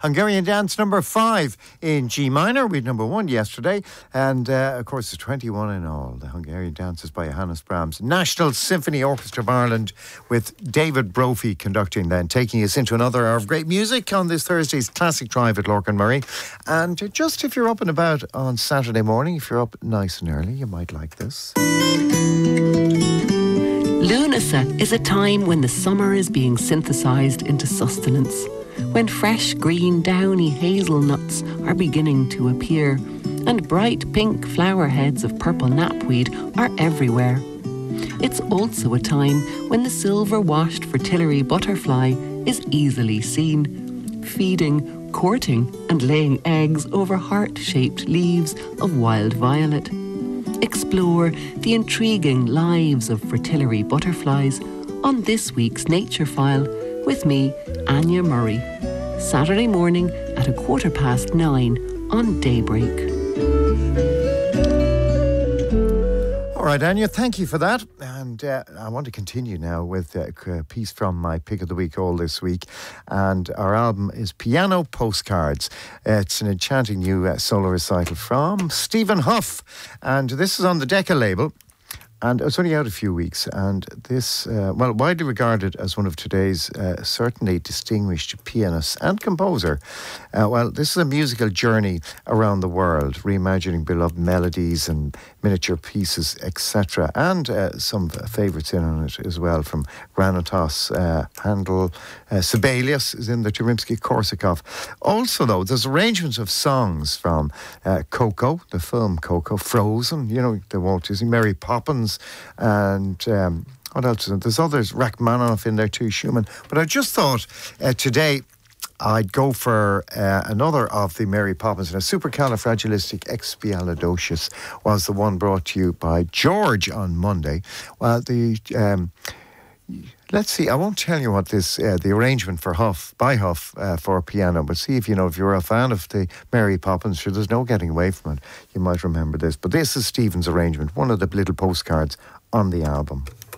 Hungarian Dance number 5 in G minor. We had number 1 yesterday. And, of course, there's 21 in all. The Hungarian Dance is by Johannes Brahms. National Symphony Orchestra of Ireland with David Brophy conducting then, taking us into another hour of great music on this Thursday's Classic Drive at Lorcan Murray. And just if you're up and about on Saturday morning, if you're up nice and early, you might like this. Lunasa is a time when the summer is being synthesised into sustenance, when fresh green downy hazelnuts are beginning to appear and bright pink flower heads of purple knapweed are everywhere. It's also a time when the silver-washed fritillary butterfly is easily seen, feeding, courting and laying eggs over heart-shaped leaves of wild violet. Explore the intriguing lives of fritillary butterflies on this week's Nature File with me, Anya Murray. Saturday morning at 9:15 on Daybreak. All right, Anya, thank you for that. And I want to continue now with a piece from my Pick of the Week all this week. And our album is Piano Postcards. It's an enchanting new solo recital from Stephen Huff. And this is on the Decca label. And it's only out a few weeks. And this, widely regarded as one of today's certainly distinguished pianists and composer. This is a musical journey around the world, reimagining beloved melodies and miniature pieces, etc. And some favourites in on it as well, from Granatos, Handel, Sibelius is in the Rimsky-Korsakov. Also, though, there's arrangements of songs from Coco, the film Coco, Frozen, you know, the Walt Disney, Mary Poppins, and what else is there? There's others, Rachmaninoff in there too, Schumann. But I just thought today I'd go for another of the Mary Poppins. And a Supercalifragilisticexpialidocious was the one brought to you by George on Monday. Well, let's see, I won't tell you what this, the arrangement for Huff, by Huff for piano, but see if you know, if you're a fan of the Mary Poppins, sure, there's no getting away from it. You might remember this. But this is Stephen's arrangement, one of the little postcards on the album.